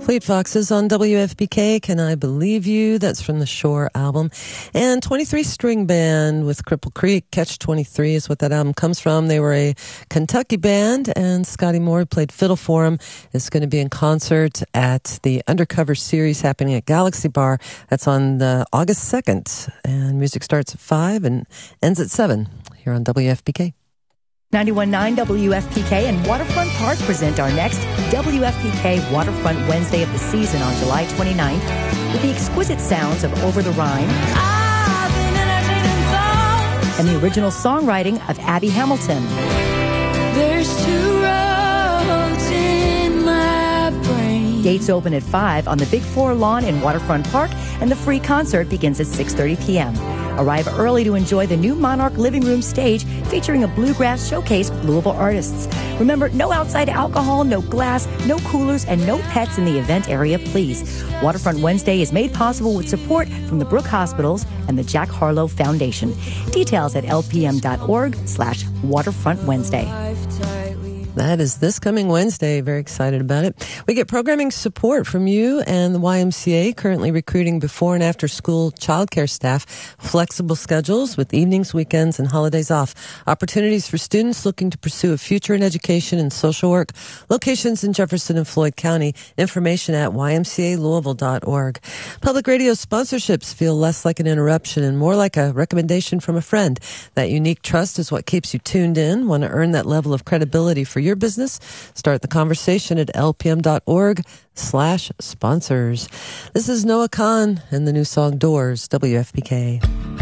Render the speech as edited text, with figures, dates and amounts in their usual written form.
Fleet Foxes on WFPK, Can I Believe You? That's from the Shore album. And 23 String Band with Cripple Creek. Catch 23 is what that album comes from. They were a Kentucky band, and Scotty Moore, who played fiddle for them, is going to be in concert at the Undercover Series happening at Galaxy Bar. That's on August 2nd. And music starts at 5 and ends at 7 here on WFPK. 91.9 WFPK and Waterfront Park present our next WFPK Waterfront Wednesday of the season on July 29th with the exquisite sounds of Over the Rhine and the original songwriting of Abby Hamilton. There's two roads in my brain. Gates open at 5 on the Big Floor lawn in Waterfront Park, and the free concert begins at 6:30 p.m. Arrive early to enjoy the new Monarch Living Room stage featuring a bluegrass showcase with Louisville artists. Remember, no outside alcohol, no glass, no coolers, and no pets in the event area, please. Waterfront Wednesday is made possible with support from the Brooke Hospitals and the Jack Harlow Foundation. Details at lpm.org/Waterfront Wednesday. That is this coming Wednesday. Very excited about it. We get programming support from you and the YMCA, currently recruiting before and after school childcare staff, flexible schedules with evenings, weekends, and holidays off. Opportunities for students looking to pursue a future in education and social work. Locations in Jefferson and Floyd County. Information at ymcalouisville.org. Public radio sponsorships feel less like an interruption and more like a recommendation from a friend. That unique trust is what keeps you tuned in. Want to earn that level of credibility for your business? Start the conversation at lpm.org/sponsors. This is Noah Kahn and the new song Doors, WFPK.